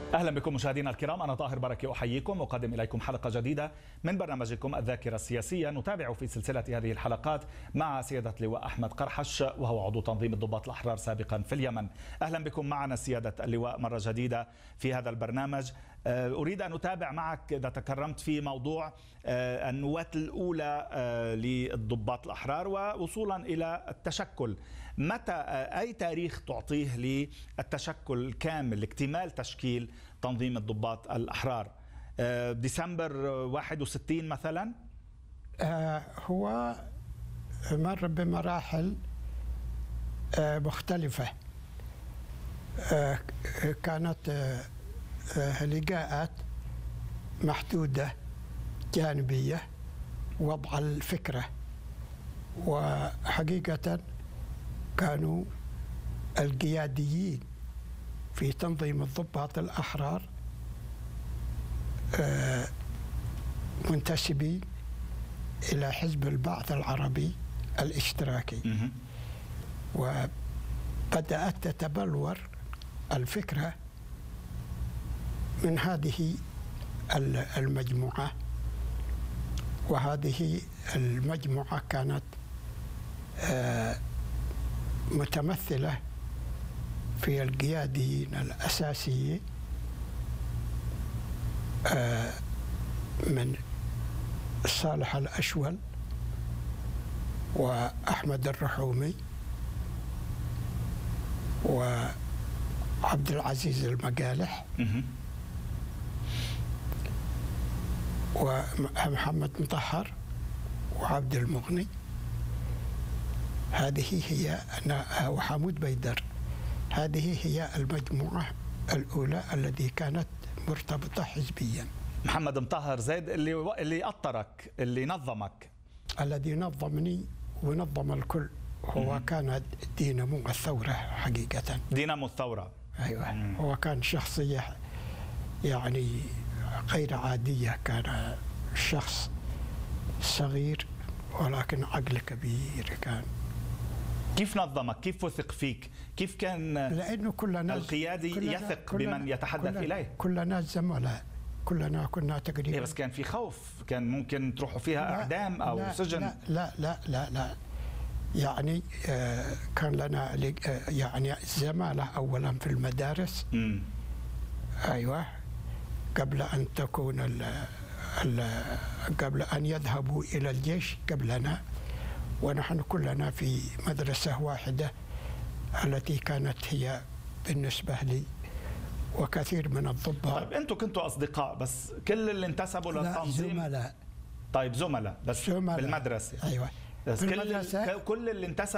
أهلا بكم مشاهدينا الكرام، أنا طاهر بركي أحييكم وأقدم إليكم حلقة جديدة من برنامجكم الذاكرة السياسية. نتابع في سلسلة هذه الحلقات مع سيادة اللواء أحمد قرحش، وهو عضو تنظيم الضباط الأحرار سابقا في اليمن. أهلا بكم معنا سيادة اللواء مرة جديدة في هذا البرنامج. أريد أن أتابع معك إذا تكرمت في موضوع النواة الأولى للضباط الأحرار ووصولا إلى التشكل. متى أي تاريخ تعطيه للتشكل الكامل لاكتمال تشكيل تنظيم الضباط الأحرار؟ ديسمبر 61 مثلا؟ هو مر بمراحل مختلفة. كانت لقاءات محدودة جانبية وضع الفكرة، وحقيقة كانوا القياديين في تنظيم الضباط الأحرار منتسبين إلى حزب البعث العربي الاشتراكي، وبدأت تتبلور الفكرة من هذه المجموعة. وهذه المجموعة كانت متمثلة في القياديين الأساسيين من صالح الأشول وأحمد الرحومي وعبد العزيز المقالح ومحمد مطهر وعبد المغني. هذه هي وحمود بيدر. هذه هي المجموعة الأولى التي كانت مرتبطة حزبيا. محمد مطهر زيد اللي أطرك، اللي نظمك، الذي نظمني ونظم الكل، هو كان دينامو الثورة حقيقة. دينامو الثورة، أيوة. هو كان شخصية يعني غير عادية، كان شخص صغير ولكن عقل كبير. كان كيف نظمك؟ كيف وثق فيك؟ كيف كان لأنه كلنا القيادي يثق بمن يتحدث إليه؟ كلنا زملاء، كلنا كنا تقريبا. إيه بس كان في خوف، كان ممكن تروحوا فيها إعدام أو لا سجن. لا لا لا لا, لا. يعني كان لنا يعني زمالة أولا في المدارس. أيوة، قبل أن تكون قبل أن يذهبوا إلى الجيش قبلنا، ونحن كلنا في مدرسة واحدة التي كانت هي بالنسبة لي وكثير من الضباط. طيب أنتم كنتوا أصدقاء، بس كل اللي انتسبوا للتنظيم زملاء. طيب زملاء بس زملاء بالمدرسة. أيوة، بس كل اللي انتسبوا